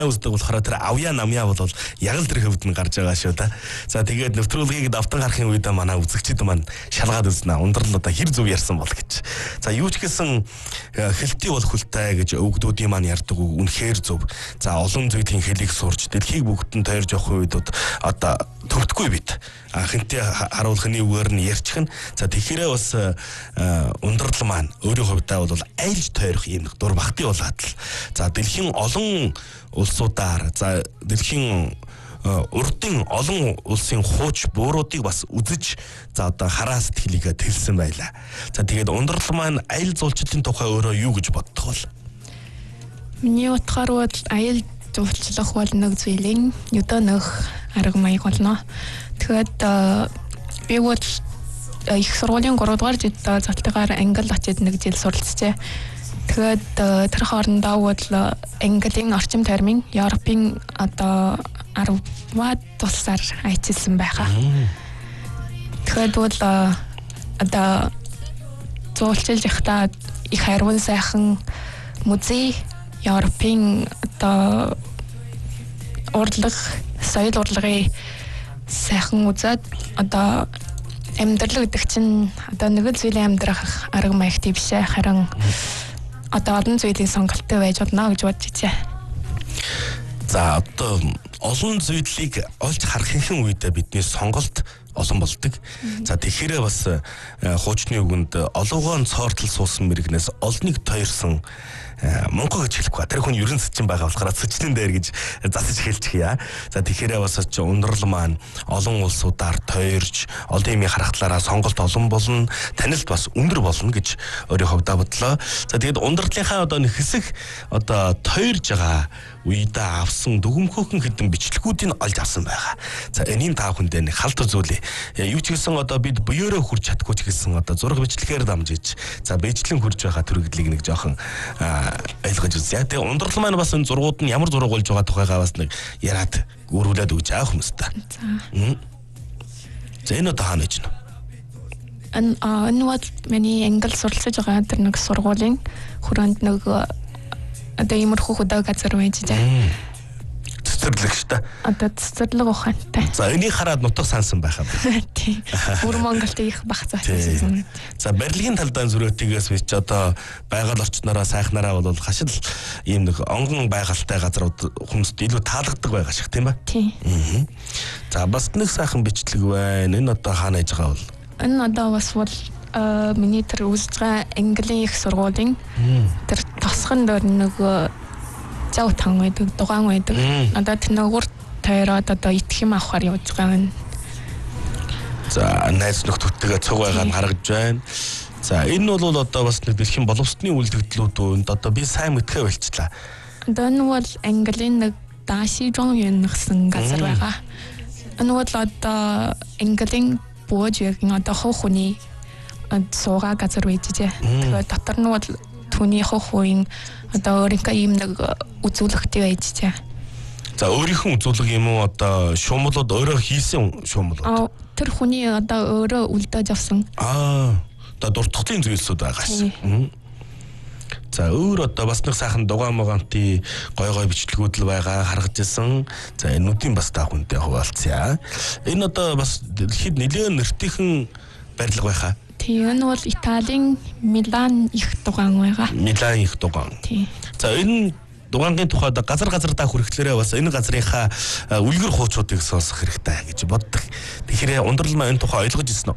үздэг болохоор тэр авьяа намьяа бол яг л тэр хөвд нь гарч байгаа шүү да. За тэгээд нэвтрүүлгийг давтан гарахын үед манай үзэгчид маань шалгаад үзнэ. Ундрал одоо хэр зөв ярьсан бол гэж. За юу ч гэсэн хэлтий бол хүлтэй гэж өвгдүүдийн маань ярьдаг үг үнэхээр зөв. За олон зүйлийн хэлийг сурч дэлхийг бүгдэн тойрж явах үед одоо төвтгүй бид. Хинтээ харуулхны үгээр нь ярьчих нь. За тэгэхээр бас ундрал маань өөрийн хувьдаа бол айлж тойрох юм дур бахти болоод л. За дэлхийн олон улсуудаар за дэлхийн урдын олон улсын хууч бууруудыг бас үзэж за одоо хараа сэтгэлийгээ тэлсэн байлаа. За тэгээд ундрал маань аял зуулчлалын тухай өөрөө юу гэж боддог вэ? Миний утгаар бол аял зуулчлах бол нэг зүйлийн өдөө арга маяг болно. Тэгээд би бол их сургуулийн 3 дугаар жилд залтайгаар англи очиж нэг жил суралцжээ. Тэгээд тэр хоорондоо бол английн орчин термин Европын одоо 10-аад улсаар ажилласан байгаа. Тэгэхээр бол одоо зуулчилж ихта их хариун сайхан музей Европын одоо урлаг соёл урлагийн сайхан үзээд одоо амьдрал гэдэг чинь одоо нэг л зүйлийн амьдрах арга маягтай биш ээ, харин одоо олон зүйлийн сонголттой байж болно гэж бодож байна. За одоо олон зүйлийг олж харахын үедээ бидний сонголт олон болдог. За тэгэхээр бас хуучны үгэнд олоогоон цоортол суусан мэрэгнээс олныг тойрсон Монгол гэж хэлэхгүй. Тэр хүн ерөн сэтчин байгаа болохоор сэтчнэн дээр гэж засаж хэлчихье. За тэгэхээр бас ундрал маань олон улсуудаар тойрж олон юмыг харахтлаараа сонголт олон болно. Танилт бас өндөр болно гэж өөрийн хувьдаа бодлоо. За тэгээд ундралынхаа одоо нэг хэсэг одоо тойрж байгаа үедээ авсан дүгнхөөхөн хэдэн бичлэгүүдийг олж авсан байгаа. За энийн таа хүндээ нэг халдвар зүйлээ. Юу ч гэсэн одоо бид буёороо хүрч чадахгүй ч гэсэн одоо зураг бичлэгээр дамжиж за бэжлэн хүрж байгаа төрөлдлийг нэг жоохон ойлгож үзье. Тэгээ ундрал маань бас энэ зургууд нь ямар зураг болж байгаа тухайгаа бас нэг яриад өргүүлээд өгч байгаа хүмүүстээ. За энэ одоо хаана гэж нэ? Энэ бол миний англи суралцж байгаа тэр нэг сургуулийн хүрээнд нэг одоо иймэрхүү хөдөө газар байж байгаа. Цэцэрлэг шүү дээ. Одоо цэцэрлэг ухаантай. За энийг хараад нутаг сансан байхаа. Тийм. Бүр Монголд их бах заасан. За барилгын талдаа зүрхтгээс биш одоо байгаль орчнороо сайхнараа бол хашил ийм нэг онгон байгальтай газрууд хүмүүст илүү таалагддаг байгаа шиг тийм ба? Тийм. За бас нэг сайхан бичлэг байна. Энэ одоо хаана яж байгаа бол? Энэ одоо бас бол миний тэр үзэж байгаа английн их сургуулийн тэр тосхон дээр нэг зав тан байдаг, дугаан байдаг. Одоо тэр нэг урт тойроод одоо итгэх юм авахар явж байгаа юм. За найз нөхдөдтэйгээ цуг байгаа нь харагдж байна. За энэ бол одоо бас нэг дэлхийн боловсролын үйлдэгдлүүд одоо би сайн мэдхээ болчихлаа. Одоо энэ бол английн нэг Дашижон юм гэсэн газар байгаа. Энэ бол одоо английн бууж одоо хууны суугаа газар байж байгаа. Тэгээд дотор нь бол түүний хууийн одоо өөрийнхөө ийм нэг үзүүлэлттэй байж байгаа. За өөрийнхөө үзүүлэг юм уу одоо шуумлууд өөрөө хийсэн шуумлууд? Тэр хүний одоо өөрөө үлдээж авсан. Одоо дуртгалын зүйлсүүд байгаас. За өөр одоо бас нэг сайхан дугаан моганти гой бичлэгүүд л байгаа харагдаж ирсэн. За энүүдийн бас та хүнтэй хуваалцъя. Энэ одоо бас дэлхийд нэлээд нэртэйхэн барилга байхаа. Тийм, энэ бол Италийн Милан их дугаан байгаа. Милан их дугаан. Тийм. За энэ дугаангийн тухайд газар та хүрэхлээрээ бас энэ газрынхаа үлгэр хуучуудыг сонсох хэрэгтэй гэж боддог. Тэгэхээр ундрал маань энэ тухай ойлгож ирсэн үү?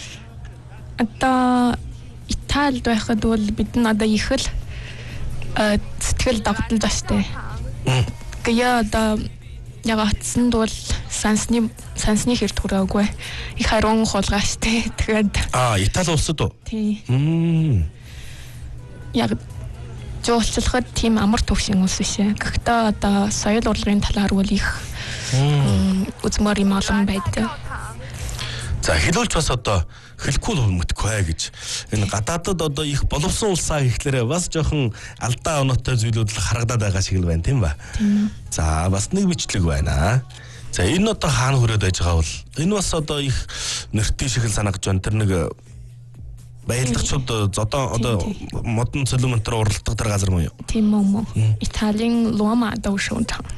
Одоо Италид байхад бол бид нь одоо их л сэтгэл давталж штэ. Гэя одоо яг атсанд бол сансны хэрэг төрөөгүй. Их хариун хулгай штэ. Тэгээд Итали улсад уу? Тийм. Яг жуулчлахад тийм амар төвшин улс шээ. Гэхдээ одоо соёл урлагийн талаар бол их үзмөр юм олон байдаг. За хэлүүлж бас одоо хэлэхгүй л мэдгүй гэж. Энэ гадаадад одоо их боловсон улсаа гэхлээрээ бас жоохон алдаа оноотой зүйлүүд л харагдаад байгаа шиг л байна тийм ба. За бас нэг бичлэг байна. За энэ одоо хаана хүрээд байж байгаа бол энэ бас одоо их нэртэй шиг л санагдж байна. Тэр нэг Баялагчууд одоо модон цөлмөнтөр уралдаг газар муу юу? Тийм мөн. Италийн Луама дошонтан.